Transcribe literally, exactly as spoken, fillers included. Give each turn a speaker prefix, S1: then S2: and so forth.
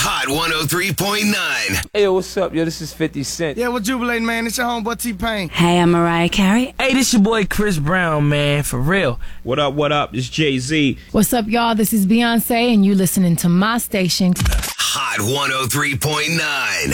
S1: Hot one oh three point nine.
S2: Hey, yo, what's up, yo? This is fifty Cent.
S3: Yeah, we're jubilating, man. It's your homeboy T-Pain.
S4: Hey, I'm Mariah Carey.
S5: Hey, this your boy Chris Brown, man, for real.
S6: What up, what up? It's Jay-Z.
S7: What's up, y'all? This is Beyonce, and you listening to my station.
S1: Hot one oh three point nine.